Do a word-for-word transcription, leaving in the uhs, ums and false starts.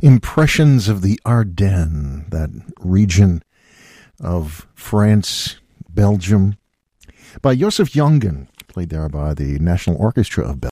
Impressions of the Ardennes, that region of France, Belgium, by Joseph Jongen, played there by the National Orchestra of Belgium.